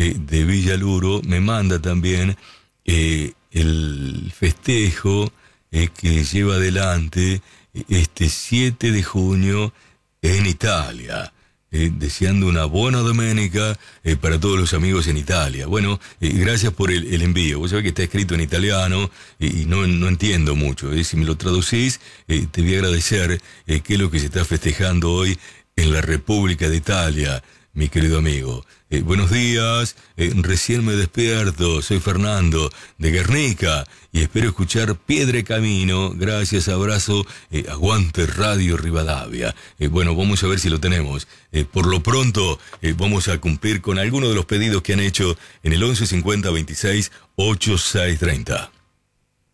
de Villaluro me manda también el festejo que lleva adelante este 7 de junio en Italia. Deseando una buena domenica para todos los amigos en Italia. Bueno, gracias por el envío. Vos sabés que está escrito en italiano y no entiendo mucho. Si me lo traducís, te voy a agradecer qué es lo que se está festejando hoy en la República de Italia, mi querido amigo. Buenos días, recién me despierto, soy Fernando de Guernica y espero escuchar Piedra Camino. Gracias, abrazo, aguante Radio Rivadavia. Bueno, vamos a ver si lo tenemos. Por lo pronto, vamos a cumplir con algunos de los pedidos que han hecho en el 11 50 26 8630.